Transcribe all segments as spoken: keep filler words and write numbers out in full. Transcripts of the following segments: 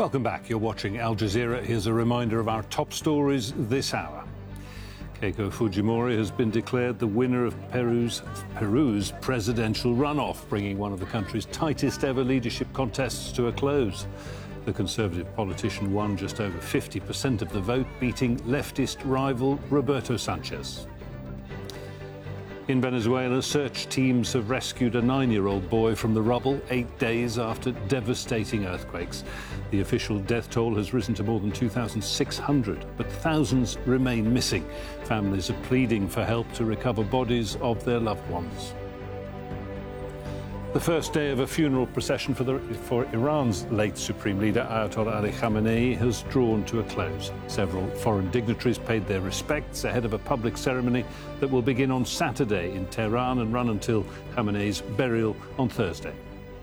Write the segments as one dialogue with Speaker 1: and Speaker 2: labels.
Speaker 1: Welcome back. You're watching Al Jazeera. Here's a reminder of our top stories this hour. Keiko Fujimori has been declared the winner of Peru's, Peru's presidential runoff, bringing one of the country's tightest ever leadership contests to a close. The Conservative politician won just over fifty percent of the vote, beating leftist rival Roberto Sanchez. In Venezuela, search teams have rescued a nine-year-old boy from the rubble eight days after devastating earthquakes. The official death toll has risen to more than two thousand six hundred, but thousands remain missing. Families are pleading for help to recover bodies of their loved ones. The first day of a funeral procession for, the, for Iran's late Supreme Leader Ayatollah Ali Khamenei has drawn to a close. Several foreign dignitaries paid their respects ahead of a public ceremony that will begin on Saturday in Tehran and run until Khamenei's burial on Thursday.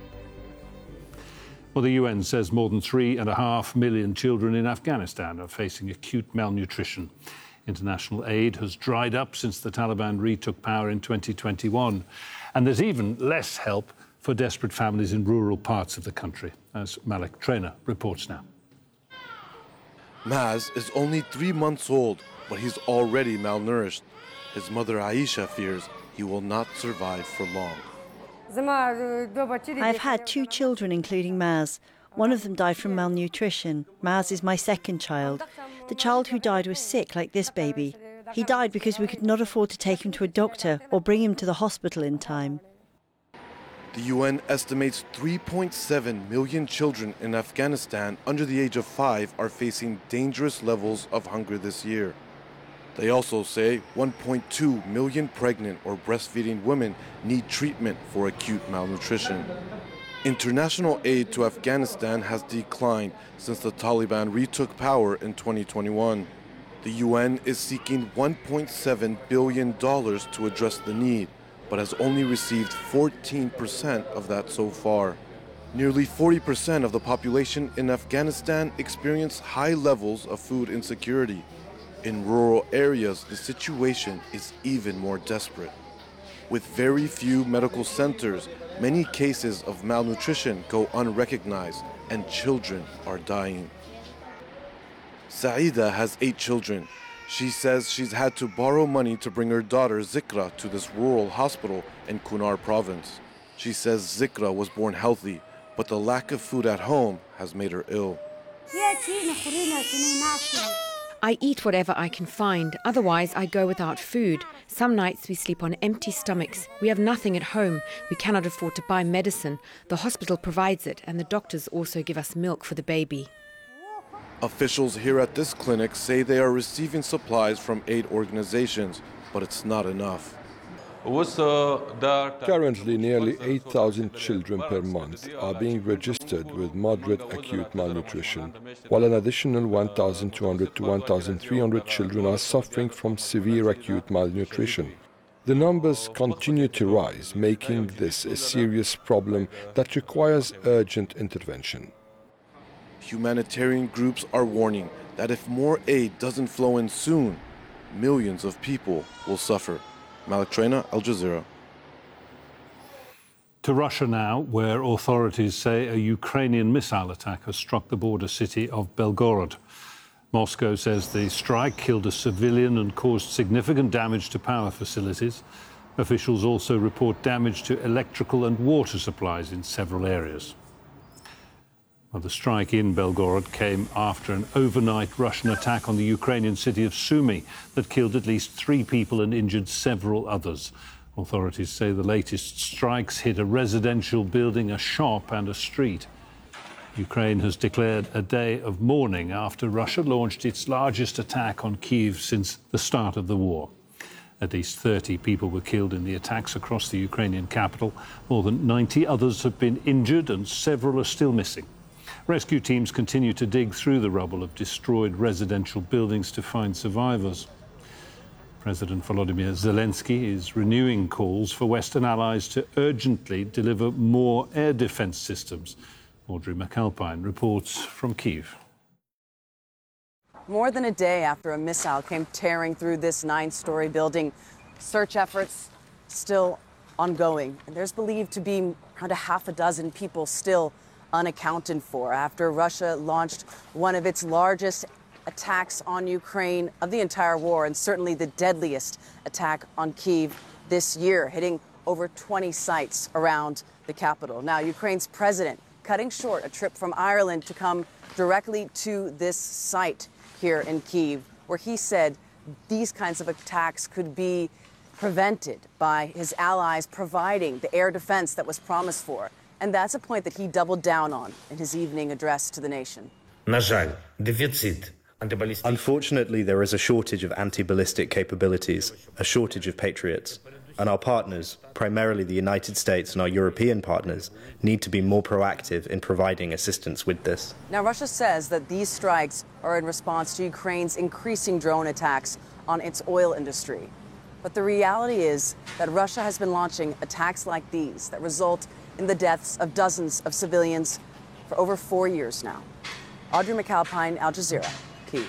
Speaker 1: Well, the U N says more than three and a half million children in Afghanistan are facing acute malnutrition. International aid has dried up since the Taliban retook power in twenty twenty-one. And there's even less help for desperate families in rural parts of the country, as Malik Trainer reports now.
Speaker 2: Maz is only three months old, but he's already malnourished. His mother Aisha fears he will not survive for long.
Speaker 3: I've had two children, including Maz. One of them died from malnutrition. Maz is my second child. The child who died was sick like this baby. He died because we could not afford to take him to a doctor or bring him to the hospital in time.
Speaker 2: The U N estimates three point seven million children in Afghanistan under the age of five are facing dangerous levels of hunger this year. They also say one point two million pregnant or breastfeeding women need treatment for acute malnutrition. International aid to Afghanistan has declined since the Taliban retook power in twenty twenty-one. The U N is seeking one point seven billion dollars to address the need, but has only received fourteen percent of that so far. Nearly forty percent of the population in Afghanistan experience high levels of food insecurity. In rural areas, the situation is even more desperate. With very few medical centers, many cases of malnutrition go unrecognized and children are dying. Saida has eight children. She says she's had to borrow money to bring her daughter Zikra to this rural hospital in Kunar province. She says Zikra was born healthy, but the lack of food at home has made her ill.
Speaker 4: I eat whatever I can find, otherwise I go without food. Some nights we sleep on empty stomachs. We have nothing at home. We cannot afford to buy medicine. The hospital provides it, and the doctors also give us milk for the baby.
Speaker 2: Officials here at this clinic say they are receiving supplies from aid organizations, but it's not enough.
Speaker 5: Currently, nearly eight thousand children per month are being registered with moderate acute malnutrition, while an additional one thousand two hundred to one thousand three hundred children are suffering from severe acute malnutrition. The numbers continue to rise, making this a serious problem that requires urgent intervention.
Speaker 2: Humanitarian groups are warning that if more aid doesn't flow in soon, millions of people will suffer. Malik Trainer, Al Jazeera.
Speaker 1: To Russia now, where authorities say a Ukrainian missile attack has struck the border city of Belgorod. Moscow says the strike killed a civilian and caused significant damage to power facilities. Officials also report damage to electrical and water supplies in several areas. Well, the strike in Belgorod came after an overnight Russian attack on the Ukrainian city of Sumy that killed at least three people and injured several others. Authorities say the latest strikes hit a residential building, a shop and a street. Ukraine has declared a day of mourning after Russia launched its largest attack on Kyiv since the start of the war. At least thirty people were killed in the attacks across the Ukrainian capital. More than ninety others have been injured and several are still missing. Rescue teams continue to dig through the rubble of destroyed residential buildings to find survivors. President Volodymyr Zelensky is renewing calls for Western allies to urgently deliver more air defense systems. Audrey McAlpine reports from Kyiv.
Speaker 6: More than a day after a missile came tearing through this nine-story building, search efforts still ongoing. And there's believed to be around a half a dozen people still unaccounted for after Russia launched one of its largest attacks on Ukraine of the entire war, and certainly the deadliest attack on Kyiv this year, hitting over twenty sites around the capital. Now, Ukraine's president cutting short a trip from Ireland to come directly to this site here in Kyiv, where he said these kinds of attacks could be prevented by his allies providing the air defense that was promised for. And that's a point that he doubled down on in his evening address to the nation.
Speaker 7: Unfortunately, there is a shortage of anti-ballistic capabilities, a shortage of Patriots, and our partners, primarily the United States and our European partners, need to be more proactive in providing assistance with this.
Speaker 6: Now, Russia says that these strikes are in response to Ukraine's increasing drone attacks on its oil industry. But the reality is that Russia has been launching attacks like these that result in the deaths of dozens of civilians for over four years now. Audrey McAlpine, Al Jazeera, Kyiv.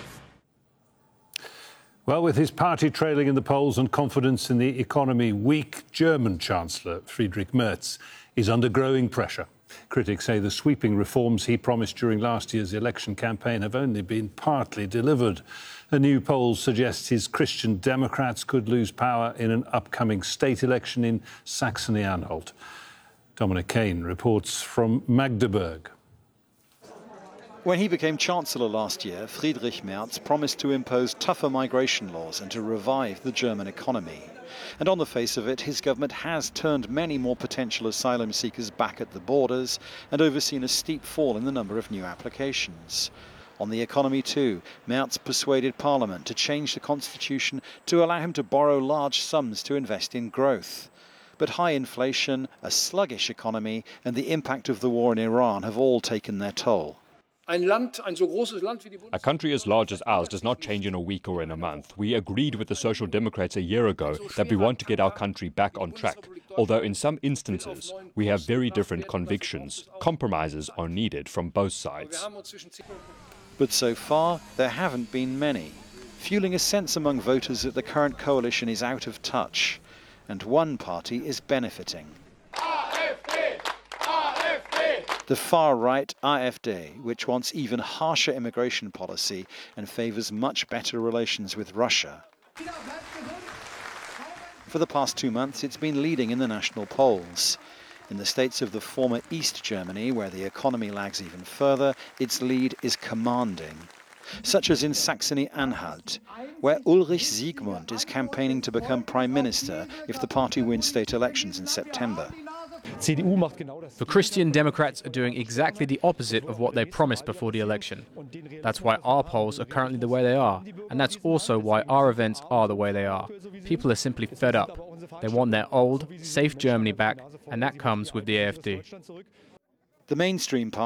Speaker 1: Well, with his party trailing in the polls and confidence in the economy weak, German Chancellor Friedrich Merz is under growing pressure. Critics say the sweeping reforms he promised during last year's election campaign have only been partly delivered. A new poll suggests his Christian Democrats could lose power in an upcoming state election in Saxony-Anhalt. Dominic Kane reports from Magdeburg.
Speaker 8: When he became Chancellor last year, Friedrich Merz promised to impose tougher migration laws and to revive the German economy. And on the face of it, his government has turned many more potential asylum seekers back at the borders and overseen a steep fall in the number of new applications. On the economy too, Merz persuaded Parliament to change the constitution to allow him to borrow large sums to invest in growth. But high inflation, a sluggish economy and the impact of the war in Iran have all taken their toll.
Speaker 9: A country as large as ours does not change in a week or in a month. We agreed with the Social Democrats a year ago that we want to get our country back on track. Although in some instances we have very different convictions, compromises are needed from both sides.
Speaker 8: But so far, there haven't been many, fueling a sense among voters that the current coalition is out of touch, and one party is benefiting. The far-right AfD, which wants even harsher immigration policy and favours much better relations with Russia. For the past two months, it's been leading in the national polls. In the states of the former East Germany, where the economy lags even further, its lead is commanding. Such as in Saxony-Anhalt, where Ulrich Siegmund is campaigning to become Prime Minister if the party wins state elections in September.
Speaker 10: The Christian Democrats are doing exactly the opposite of what they promised before the election. That's why our polls are currently the way they are, and that's also why our events are the way they are. People are simply fed up. They want their old, safe Germany back, and that comes with the AfD.
Speaker 8: The mainstream party